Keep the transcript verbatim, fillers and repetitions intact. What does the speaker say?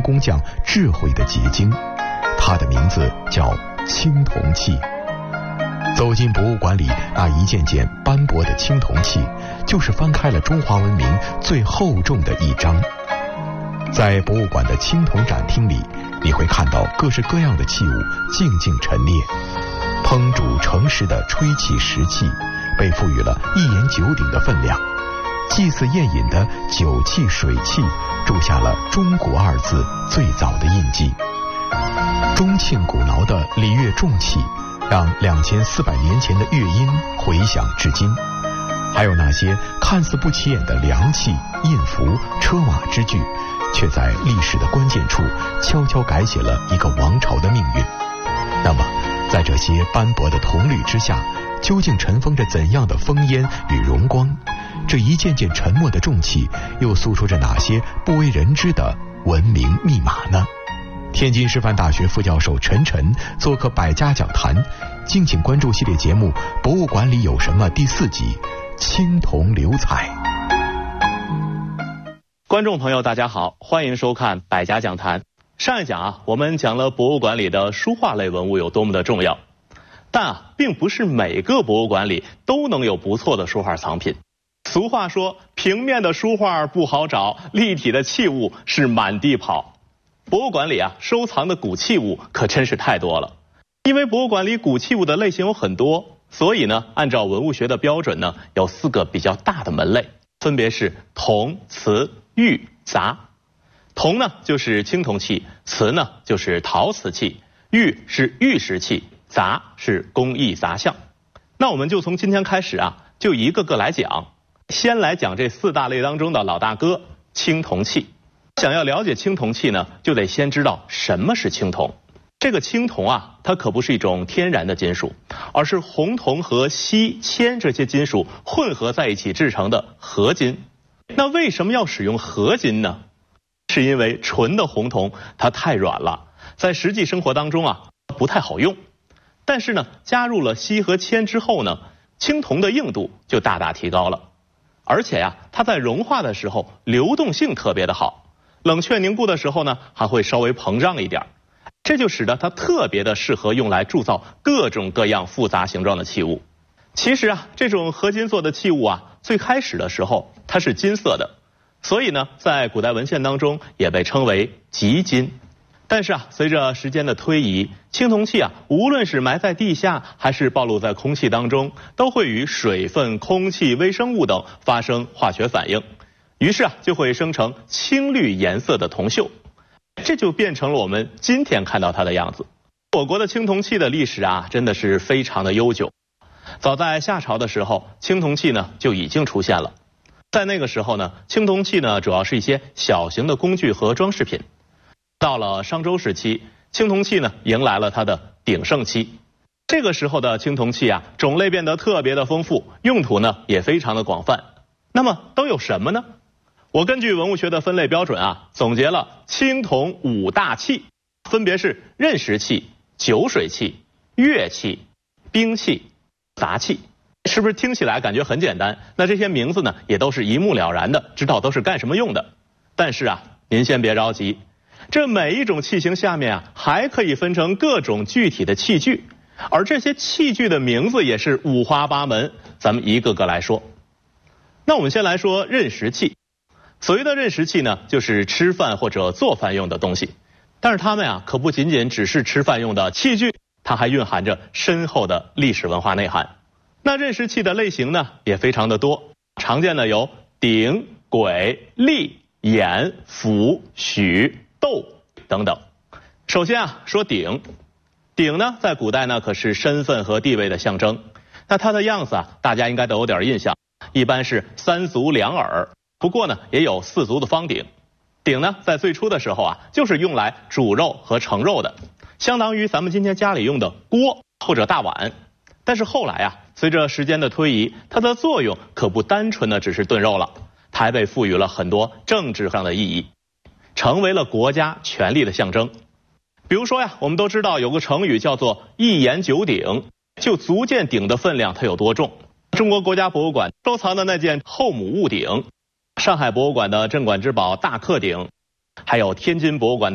工匠智慧的结晶，它的名字叫青铜器。走进博物馆里那一件件斑驳的青铜器，就是翻开了中华文明最厚重的一章。在博物馆的青铜展厅里，你会看到各式各样的器物静静陈列，烹煮盛食的吹气石器被赋予了一言九鼎的分量，祭祀宴饮的酒器水器铸下了中国二字最早的印记。钟磬鼓挠的礼乐重器让两千四百年前的乐音回响至今，还有那些看似不起眼的良器、印符、车马之具，却在历史的关键处悄悄改写了一个王朝的命运。那么，在这些斑驳的铜绿之下，究竟尘封着怎样的烽烟与荣光？这一件件沉默的重器，又诉说着哪些不为人知的文明密码呢？天津师范大学副教授陈晨做客百家讲坛，敬请关注系列节目《博物馆里有什么》第四集《青铜流彩》。 观众朋友大家好，欢迎收看百家讲坛。上一讲啊，我们讲了博物馆里的书画类文物有多么的重要，但啊，并不是每个博物馆里都能有不错的书画藏品。俗话说，平面的书画不好找，立体的器物是满地跑。博物馆里啊，收藏的古器物可真是太多了。因为博物馆里古器物的类型有很多，所以呢，按照文物学的标准呢，有四个比较大的门类，分别是铜、瓷、玉、杂。铜呢就是青铜器，瓷呢就是陶瓷器，玉是玉石器，杂是工艺杂项。那我们就从今天开始啊，就一个个来讲。先来讲这四大类当中的老大哥，青铜器。想要了解青铜器呢，就得先知道什么是青铜。这个青铜啊，它可不是一种天然的金属，而是红铜和锡、铅这些金属混合在一起制成的合金。那为什么要使用合金呢？是因为纯的红铜它太软了，在实际生活当中啊不太好用。但是呢，加入了锡和铅之后呢，青铜的硬度就大大提高了。而且呀、啊，它在融化的时候流动性特别的好，冷却凝固的时候呢，还会稍微膨胀一点，这就使得它特别的适合用来铸造各种各样复杂形状的器物。其实啊，这种合金做的器物啊，最开始的时候它是金色的，所以呢，在古代文献当中也被称为极金。但是啊，随着时间的推移，青铜器啊，无论是埋在地下还是暴露在空气当中，都会与水分、空气、微生物等发生化学反应，于是啊，就会生成青绿颜色的铜锈，这就变成了我们今天看到它的样子。我国的青铜器的历史啊，真的是非常的悠久。早在夏朝的时候，青铜器呢就已经出现了。在那个时候呢，青铜器呢主要是一些小型的工具和装饰品。到了商周时期，青铜器呢迎来了它的鼎盛期。这个时候的青铜器啊，种类变得特别的丰富，用途呢也非常的广泛。那么都有什么呢？我根据文物学的分类标准啊，总结了青铜五大器，分别是刃石器、酒水器、乐器、兵器、杂器。是不是听起来感觉很简单？那这些名字呢，也都是一目了然的，知道都是干什么用的。但是啊，您先别着急，这每一种器型下面啊，还可以分成各种具体的器具，而这些器具的名字也是五花八门，咱们一个个来说。那我们先来说刃石器。所谓的刃石器呢，就是吃饭或者做饭用的东西。但是它们啊，可不仅仅只是吃饭用的器具，它还蕴含着深厚的历史文化内涵。那刃石器的类型呢，也非常的多，常见的有鼎、簋、笠、砚、釜、许、斗等等。首先啊，说鼎。鼎呢，在古代呢，可是身份和地位的象征。那它的样子啊，大家应该都有点印象，一般是三足两耳，不过呢，也有四足的方鼎。鼎呢，在最初的时候啊，就是用来煮肉和盛肉的，相当于咱们今天家里用的锅或者大碗。但是后来啊，随着时间的推移，它的作用可不单纯的只是炖肉了，它还被赋予了很多政治上的意义，成为了国家权力的象征。比如说呀，我们都知道有个成语叫做一言九鼎，就足见鼎的分量它有多重。中国国家博物馆收藏的那件后母戊鼎，上海博物馆的镇馆之宝大克鼎，还有天津博物馆的